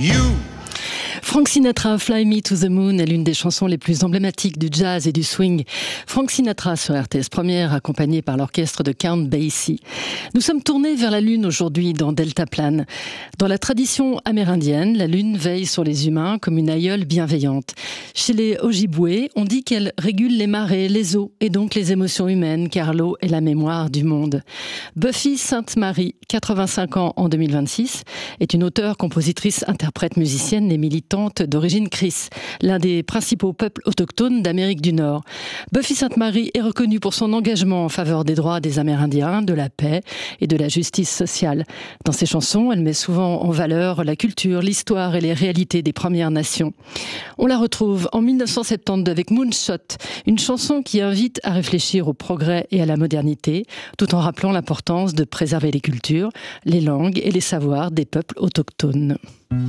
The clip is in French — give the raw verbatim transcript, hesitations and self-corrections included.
You. Frank Sinatra, Fly Me to the Moon est l'une des chansons les plus emblématiques du jazz et du swing. Frank Sinatra sur R T S Première, accompagné par l'orchestre de Count Basie. Nous sommes tournés vers la Lune aujourd'hui dans Deltaplane. Dans la tradition amérindienne, la Lune veille sur les humains comme une aïeule bienveillante. Chez les Ojibwés, on dit qu'elle régule les marées, les eaux et donc les émotions humaines, car l'eau est la mémoire du monde. Buffy Sainte-Marie, quatre-vingt-cinq ans en deux mille vingt-six, est une auteure, compositrice, interprète, musicienne et militante d'origine Cris, l'un des principaux peuples autochtones d'Amérique du Nord. Buffy Sainte-Marie est reconnue pour son engagement en faveur des droits des Amérindiens, de la paix et de la justice sociale. Dans ses chansons, elle met souvent en valeur la culture, l'histoire et les réalités des Premières Nations. On la retrouve en mille neuf cent soixante-douze avec Moonshot, une chanson qui invite à réfléchir au progrès et à la modernité, tout en rappelant l'importance de préserver les cultures, les langues et les savoirs des peuples autochtones.